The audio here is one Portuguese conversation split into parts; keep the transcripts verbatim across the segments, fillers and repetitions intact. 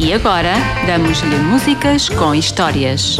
E agora, damos-lhe músicas com histórias.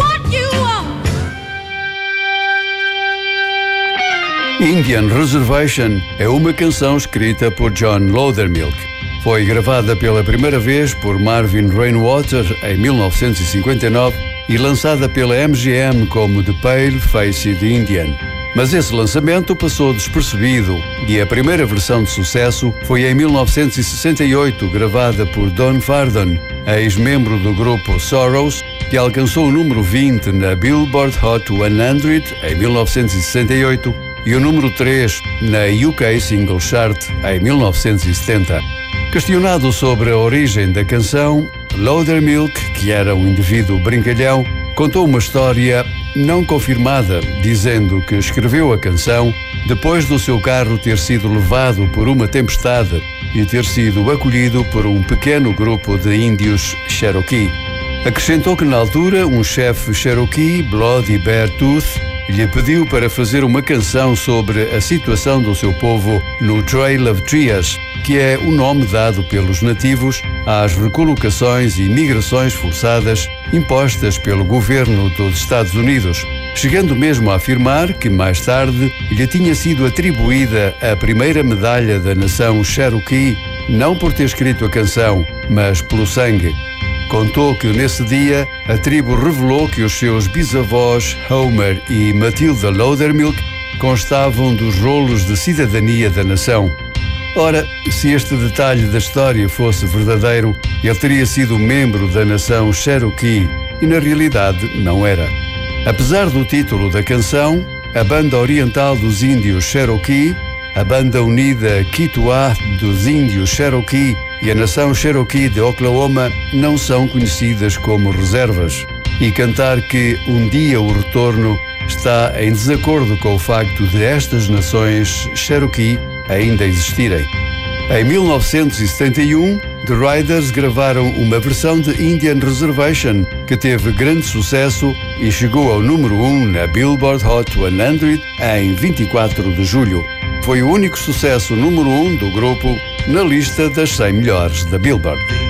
Indian Reservation é uma canção escrita por John Loudermilk. Foi gravada pela primeira vez por Marvin Rainwater em mil novecentos e cinquenta e nove e lançada pela M G M como The Pale Faced Indian. Mas esse lançamento passou despercebido e a primeira versão de sucesso foi em mil novecentos e sessenta e oito, gravada por Don Fardon, ex-membro do grupo Sorrows, que alcançou o número vinte na Billboard Hot cem em mil novecentos e sessenta e oito e o número três na U K Single Chart em mil novecentos e setenta. Questionado sobre a origem da canção, Loudermilk, que era um indivíduo brincalhão, contou uma história não confirmada, dizendo que escreveu a canção depois do seu carro ter sido levado por uma tempestade e ter sido acolhido por um pequeno grupo de índios Cherokee. Acrescentou que na altura um chefe Cherokee, Bloody Beartooth, lhe pediu para fazer uma canção sobre a situação do seu povo no Trail of Tears, que é o nome dado pelos nativos às recolocações e migrações forçadas impostas pelo governo dos Estados Unidos, chegando mesmo a afirmar que mais tarde lhe tinha sido atribuída a primeira medalha da nação Cherokee, não por ter escrito a canção, mas pelo sangue. Contou que nesse dia a tribo revelou que os seus bisavós Homer e Matilda Loudermilk constavam dos rolos de cidadania da nação. Ora, se este detalhe da história fosse verdadeiro, ele teria sido membro da nação Cherokee e na realidade não era. Apesar do título da canção, a banda oriental dos índios Cherokee, a banda unida Kituah dos índios Cherokee e a nação Cherokee de Oklahoma não são conhecidas como reservas. E cantar que um dia o retorno está em desacordo com o facto de estas nações Cherokee ainda existirem. Em mil novecentos e setenta e um, The Riders gravaram uma versão de Indian Reservation que teve grande sucesso e chegou ao número um na Billboard Hot cem em vinte e quatro de julho. Foi o único sucesso número um do grupo na lista das cem melhores da Billboard.